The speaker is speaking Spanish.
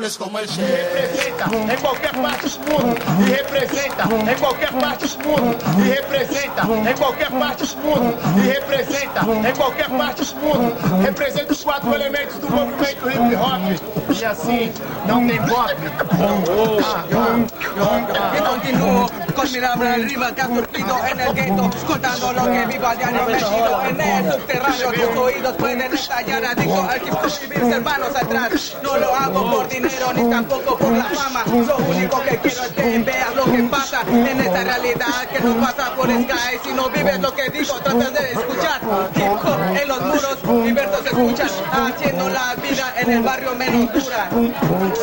como el Che. Representa en cualquier parte del mundo y representa en cualquier parte del mundo y representa en cualquier parte del mundo y representa en cualquier parte del mundo. Representa os 4 elementos do movimento hip hop e assim não tem golpe. Y continúo con mi labra rima que ha surgido en el gueto, contando lo que vivo a diario metido en el subterráneo. Tus oídos pueden estallar, adicto al hip hop y mis hermanos atrás. No lo hago por dinero ni tampoco por la fama. Lo único que quiero es que veas lo que pasa en esta realidad que no pasa por Sky. Si no vives lo que digo, tratas de escuchar. Hip hop en los muros, mi verso se escuchan, haciendo la vida en el barrio menos dura.